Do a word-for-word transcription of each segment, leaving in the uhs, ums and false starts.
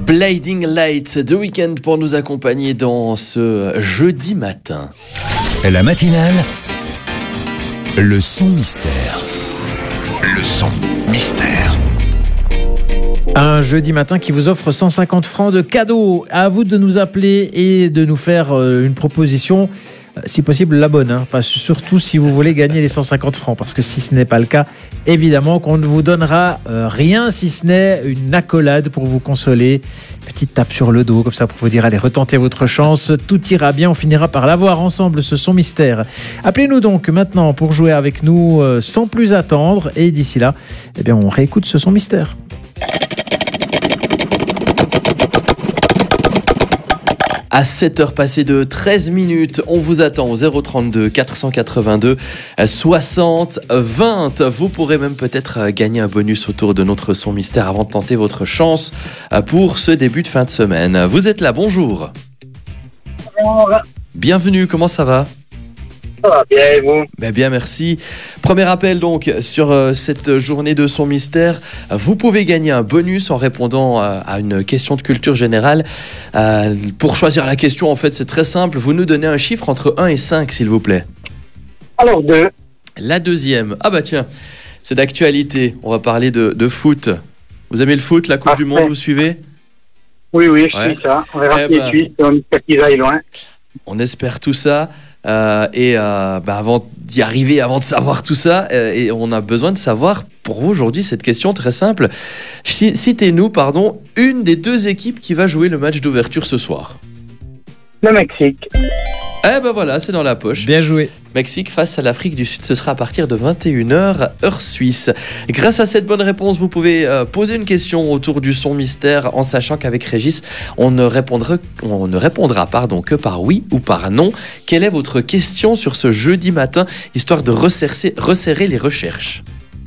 Blinding Lights, The Weeknd pour nous accompagner dans ce jeudi matin. La matinale, le son mystère. Le son mystère. Un jeudi matin qui vous offre cent cinquante francs de cadeau. À vous de nous appeler et de nous faire une proposition, si possible la bonne, hein. Surtout si vous voulez gagner les cent cinquante francs, parce que si ce n'est pas le cas, évidemment qu'on ne vous donnera euh, rien si ce n'est une accolade pour vous consoler, petite tape sur le dos comme ça pour vous dire allez, retentez votre chance, tout ira bien, on finira par l'avoir ensemble, ce son mystère. Appelez-nous donc maintenant pour jouer avec nous euh, sans plus attendre, et d'ici là, eh bien, on réécoute ce son mystère. À sept heures passées de treize minutes, on vous attend au zéro trente-deux quatre cent quatre-vingt-deux soixante vingt. Vous pourrez même peut-être gagner un bonus autour de notre son mystère avant de tenter votre chance pour ce début de fin de semaine. Vous êtes là, bonjour. Bonjour. Bienvenue, comment ça va ? Ça va bien, et vous ? Ben bien, merci. Premier appel donc sur euh, cette journée de son mystère. Vous pouvez gagner un bonus en répondant euh, à une question de culture générale. Euh, pour choisir la question, en fait, c'est très simple. Vous nous donnez un chiffre entre un et cinq, s'il vous plaît. Alors, deux. La deuxième. Ah bah tiens, c'est d'actualité. On va parler de, de foot. Vous aimez le foot, la Coupe Parfait. du Monde, vous suivez ? Oui, oui, je Ouais. suis ça. On verra Eh qui ben. est suisse, on espère qu'il aille loin. On espère tout ça. Euh, et euh, bah avant d'y arriver, avant de savoir tout ça, euh, et on a besoin de savoir pour vous aujourd'hui cette question très simple. Ch- Citez-nous, pardon, une des deux équipes qui va jouer le match d'ouverture ce soir. Le Mexique. Eh ben voilà, c'est dans la poche. Bien joué. Mexique face à l'Afrique du Sud, ce sera à partir de vingt et une heures, heure suisse. Grâce à cette bonne réponse, vous pouvez euh, poser une question autour du son mystère en sachant qu'avec Régis, on ne répondra, on ne répondra pardon, que par oui ou par non. Quelle est votre question sur ce jeudi matin, histoire de resserrer, resserrer les recherches ?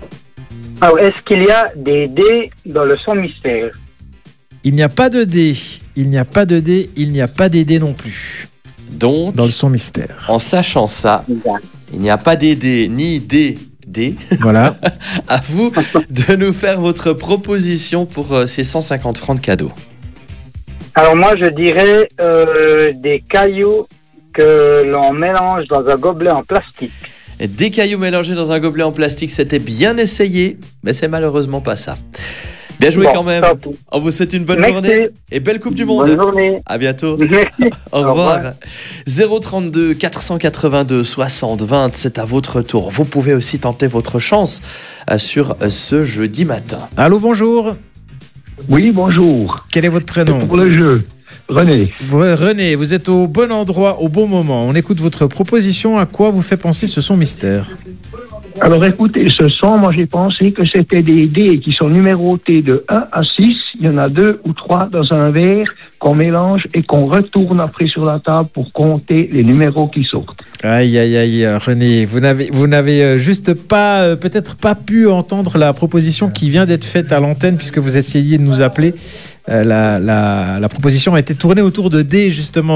Alors, est-ce qu'il y a des dés dans le son mystère ? Il n'y a pas de dés, il n'y a pas de dés, il n'y a pas des dés non plus Donc, dans le son mystère. en sachant ça, il n'y a pas des dés ni des dés. Voilà. À vous de nous faire votre proposition pour euh, ces cent cinquante francs de cadeau. Alors, moi, je dirais euh, des cailloux que l'on mélange dans un gobelet en plastique. Des cailloux mélangés dans un gobelet en plastique, c'était bien essayé, mais c'est malheureusement pas ça. Bien joué Bon, quand même. tant pis. On vous souhaite une bonne Merci. journée et belle Coupe du Monde. Bonne journée. À bientôt. Merci. Au Au revoir. revoir. zéro trente-deux quatre cent quatre-vingt-deux soixante vingt, c'est à votre tour. Vous pouvez aussi tenter votre chance euh, sur euh, ce jeudi matin. Allô, bonjour. Oui, bonjour. Quel est votre prénom ? Pour le jeu, René. Vous- René, vous êtes au bon endroit, au bon moment. On écoute votre proposition. À quoi vous fait penser ce son mystère ? Alors écoutez, ce son, moi j'ai pensé que c'était des dés qui sont numérotés de un à six. Il y en a deux ou trois dans un verre qu'on mélange et qu'on retourne après sur la table pour compter les numéros qui sortent. Aïe, aïe, aïe, René, vous n'avez, vous n'avez euh, juste pas, euh, peut-être pas pu entendre la proposition qui vient d'être faite à l'antenne puisque vous essayiez de nous appeler. Euh, la, la, la proposition a été tournée autour de dés, justement.